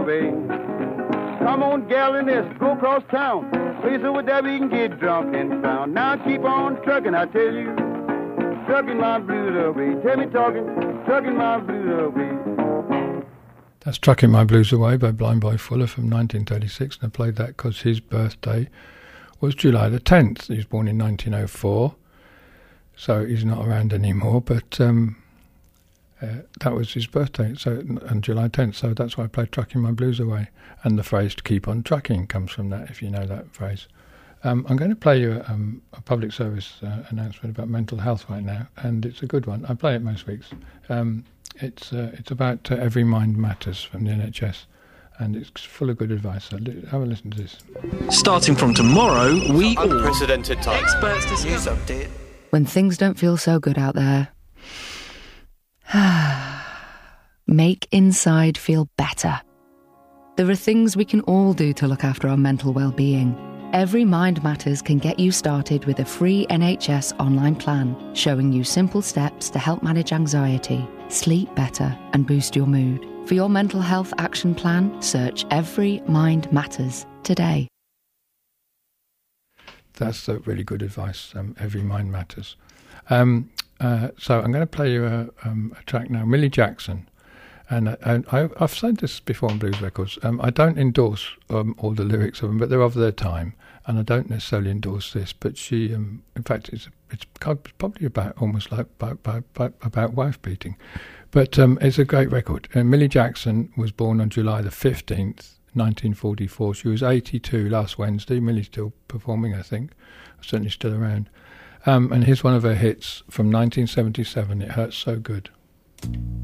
away. Come on, gal, and let's go across town. Place over there we can get drunk and found. Now keep on trucking, I tell you. Trucking my blues away. Tell me talking, trucking my blues away. That's Trucking My Blues Away by Blind Boy Fuller from 1936, and I played that because his birthday was July the 10th. He was born in 1904, so he's not around anymore, but that was his birthday, so on July 10th, so that's why I played Trucking My Blues Away. And the phrase to keep on trucking comes from that, if you know that phrase. I'm going to play you a public service announcement about mental health right now, and it's a good one. I play it most weeks. It's about Every Mind Matters from the NHS, and it's full of good advice. So have a listen to this. Starting from tomorrow, we unprecedented times. Experts discuss update. When things don't feel so good out there, make inside feel better. There are things we can all do to look after our mental well-being. Every Mind Matters can get you started with a free NHS online plan, showing you simple steps to help manage anxiety, sleep better, and boost your mood. For your mental health action plan, search Every Mind Matters today. That's really good advice. Every Mind Matters. So I'm going to play you a track now. Millie Jackson. And I've said this before on Blues Records. I don't endorse all the lyrics of them, but they're of their time, and I don't necessarily endorse this. But she, in fact, it's probably about almost like about wife beating, but it's a great record. Millie Jackson was born on July the 15th, 1944. She was 82 last Wednesday. Millie's still performing, I think, certainly still around. And here's one of her hits from 1977. It Hurts So Good.